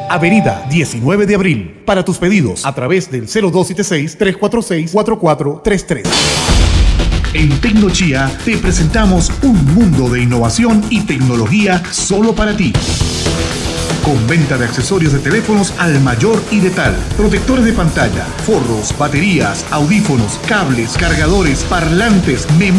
Avenida 19 de Abril. Para tus pedidos a través del 0276-346-4433. En Tecnochía te presentamos un mundo de innovación y tecnología solo para ti. Con venta de accesorios de teléfonos al mayor y de tal. Protectores de pantalla, forros, baterías, audífonos, cables, cargadores, parlantes, memorias.